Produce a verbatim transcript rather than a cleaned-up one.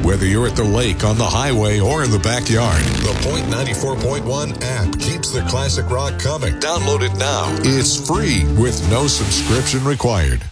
Whether you're at the lake, on the highway, or in the backyard, the Point ninety-four point one app keeps the classic rock coming. Download it now. It's free with no subscription required.